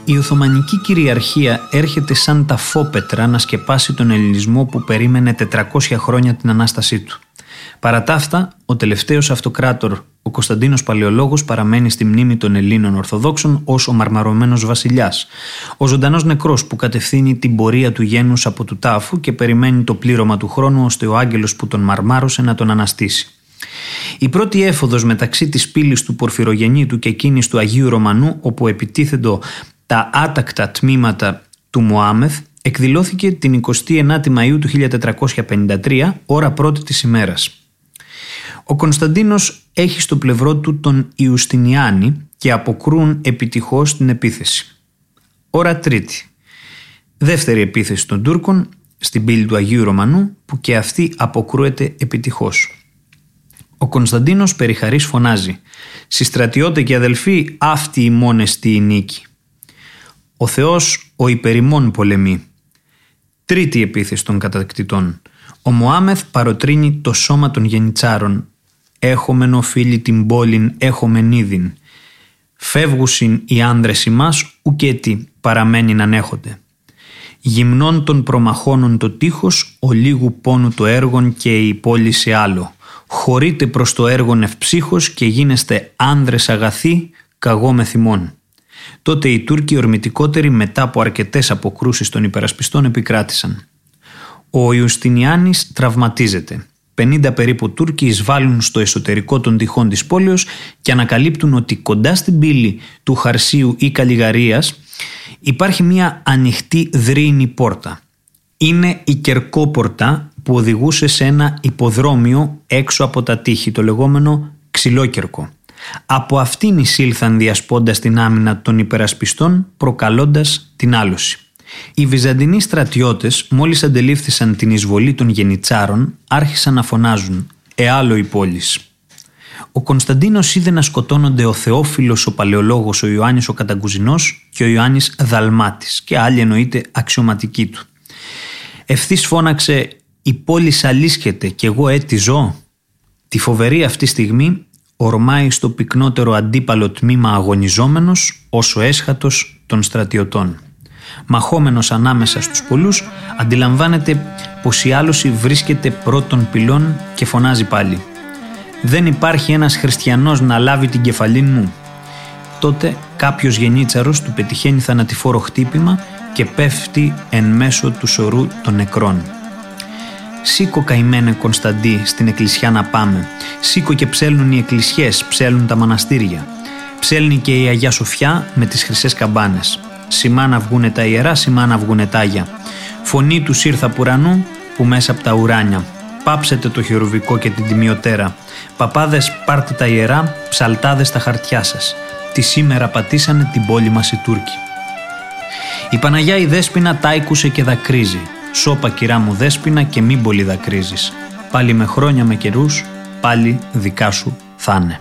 Η Οθωμανική κυριαρχία έρχεται σαν τα φόπετρα να σκεπάσει τον ελληνισμό που περίμενε 400 χρόνια την Ανάστασή του. Παρά τα αυτά, ο τελευταίος αυτοκράτορ, ο Κωνσταντίνος Παλαιολόγος, παραμένει στη μνήμη των Ελλήνων Ορθοδόξων ως ο μαρμαρωμένος βασιλιάς, ο ζωντανός νεκρός που κατευθύνει την πορεία του γένους από του τάφου και περιμένει το πλήρωμα του χρόνου ώστε ο άγγελος που τον μαρμάρωσε να τον αναστήσει. Η πρώτη έφοδος μεταξύ της πύλης του Πορφυρογεννήτου και εκείνης του Αγίου Ρωμανού, όπου επιτίθεντο τα άτακτα τμήματα του Μωάμεθ, εκδηλώθηκε την 29η Μαΐου του 1453, ώρα πρώτη της ημέρας. Ο Κωνσταντίνος έχει στο πλευρό του τον Ιουστινιάνη και αποκρούν επιτυχώς την επίθεση. Ώρα τρίτη. Δεύτερη επίθεση των Τούρκων στην πύλη του Αγίου Ρωμανού, που και αυτή αποκρούεται επιτυχώς. Ο Κωνσταντίνος περιχαρής φωνάζει «Συστρατιώτε και αδελφοί, αυτή ημών εστί η νίκη. Ο Θεός ο υπερημών πολεμεί». Τρίτη επίθεση των κατακτητών. Ο Μωάμεθ παροτρύνει το σώμα των γενιτσάρων. «Έχομεν οφείλει την πόλην, έχομεν είδην. Φεύγουσιν οι άνδρες ημάς, ουκέτι παραμένειν ανέχονται. Γυμνών των προμαχώνων το τείχος, ο λίγου πόνου το έργον και η πόλη σε άλλο. Χωρείτε προς το έργον ευψύχος και γίνεστε άνδρες αγαθοί, καγώ με θυμών». Τότε οι Τούρκοι ορμητικότεροι, μετά από αρκετές αποκρούσεις των υπερασπιστών, επικράτησαν. Ο Ιουστινιάνης τραυματίζεται. 50 περίπου Τούρκοι εισβάλλουν στο εσωτερικό των τυχών της πόλεως και ανακαλύπτουν ότι κοντά στην πύλη του Χαρσίου ή Καλλιγαρίας υπάρχει μια ανοιχτή δρύινη πόρτα. Είναι η Κερκόπορτα που οδηγούσε σε ένα υποδρόμιο έξω από τα τείχη, το λεγόμενο Ξυλόκερκο. Από αυτήν εισήλθαν διασπώντας την άμυνα των υπερασπιστών, προκαλώντας την άλωση. Οι Βυζαντινοί στρατιώτες, μόλις αντελήφθησαν την εισβολή των γενιτσάρων, άρχισαν να φωνάζουν «Εάλλο η πόλης». Ο Κωνσταντίνος είδε να σκοτώνονται ο Θεόφιλος ο Παλαιολόγος, ο Ιωάννης ο Κατακουζινός και ο Ιωάννης Δαλμάτης και άλλοι εννοείται αξιωματικοί του. Ευθύς φώναξε «Η πόλη αλίσχεται κι εγώ έτη ζω». Τη φοβερή αυτή στιγμή ορμάει στο πυκνότερο αντίπαλο τμήμα αγωνιζόμενος ως ο έσχατος των στρατιωτών. Μαχόμενος ανάμεσα στους πολλούς, αντιλαμβάνεται πως η άλωση βρίσκεται πρώτων πυλών και φωνάζει πάλι «Δεν υπάρχει ένας χριστιανός να λάβει την κεφαλήν μου». Τότε κάποιος γενίτσαρος του πετυχαίνει θανατηφόρο χτύπημα και πέφτει εν μέσω του σωρού των νεκρών. «Σήκω καημένε Κωνσταντί στην εκκλησιά να πάμε. Σήκω και ψέλνουν οι εκκλησιές, ψέλνουν τα μοναστήρια. Ψέλνει και η Αγιά Σοφιά με τις χρυσές καμπάνες. Σημά να βγουνε τα ιερά, σημά να βγουνε τα Άγια. Φωνή τους ήρθα απ' ουρανού που μέσα απ' τα ουράνια. Πάψετε το χερουβικό και την τιμιωτέρα. Παπάδες πάρτε τα ιερά, ψαλτάδες τα χαρτιά σας. Τη σήμερα πατήσανε την πόλη μας οι Τούρκοι». Η Παναγιά η Δέσποινα τάικουσε και δακρύζει. «Σώπα κυρά μου Δέσποινα και μην πολύ δακρύζεις. Πάλι με χρόνια με καιρούς, πάλι δικά σου θα'ναι».